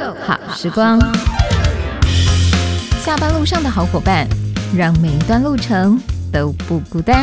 好时光，下班路上的好伙伴，让每一段路程都不孤单。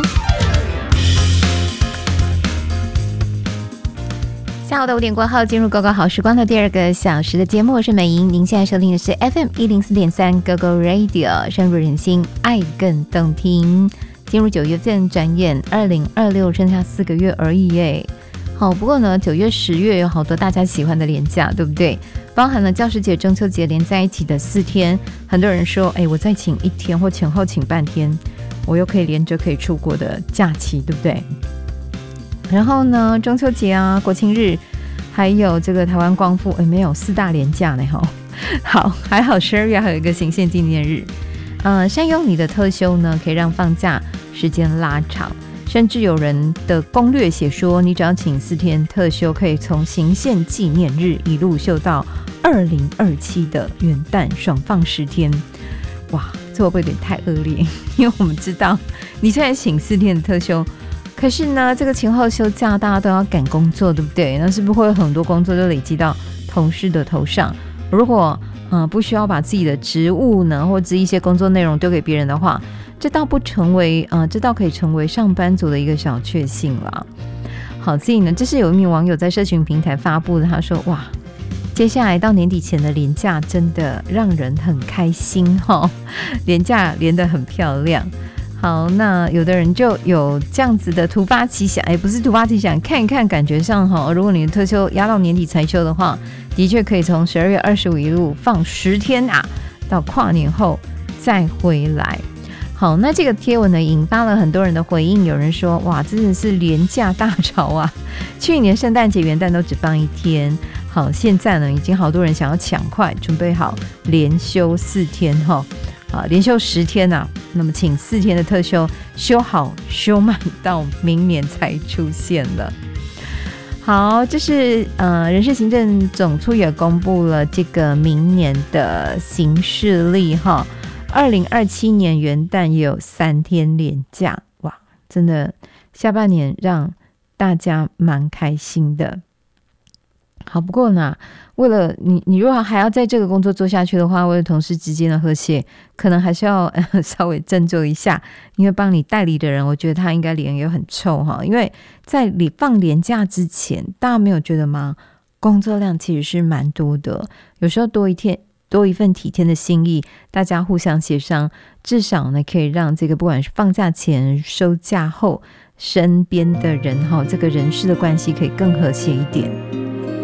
下午的5点过后，进入 GoGo 好时光的第2个小时的节目，我是美莹。您现在收听的是 FM 104.3 GoGo Radio， 深入人心，爱更动听。进入9月份，转眼2026剩下4个月而已耶。好，不过呢，9月、10月有好多大家喜欢的连假，对不对？包含了教师节、中秋节连在一起的4天。很多人说，我再请1天或前后请半天，我又可以连着可以出国的假期，对不对？然后呢，中秋节啊、国庆日，还有这个台湾光复，没有4大连假呢。好，还好12月还有一个行宪纪念日。善用你的特休呢，可以让放假时间拉长。甚至有人的攻略写说，你只要请4天特休，可以从行宪纪念日一路休到2027的元旦，爽放10天。哇，这会不会有点太恶劣？因为我们知道，你虽然请4天的特休，可是呢，这个前后休假大家都要赶工作，对不对？那是不是会有很多工作就累积到同事的头上？如果不需要把自己的职务呢，或者一些工作内容丢给别人的话，这倒可以成为上班族的一个小确幸啦。好，所以呢，这是有一名网友在社群平台发布的，他说：哇，接下来到年底前的连假真的让人很开心连假连得很漂亮。好，那有的人就有这样子的突发奇想，不是突发奇想，看一看，感觉上如果你的特休压到年底才休的话，的确可以从12月25一路放10天啊，到跨年后再回来。好，那这个贴文呢，引发了很多人的回应。有人说，哇，真的是连假大潮啊！去年圣诞节、元旦都只放1天。好，现在呢，已经好多人想要抢快准备好连休4天连休10天啊，那么请4天的特休，休好休满到明年才出现了。好，这是人事行政总处也公布了这个明年的行事历2027年元旦也有3天连假，哇，真的下半年让大家蛮开心的。好，不过呢，为了你如果还要在这个工作做下去的话，为了同事之间的和谐，可能还是要稍微斟酌一下。因为帮你代理的人，我觉得他应该脸也很臭因为在你放年假之前，大家没有觉得吗？工作量其实是蛮多的，有时候多一份体贴的心意，大家互相协商，至少呢可以让这个不管是放假前、收假后，身边的人这个人事的关系可以更和谐一点。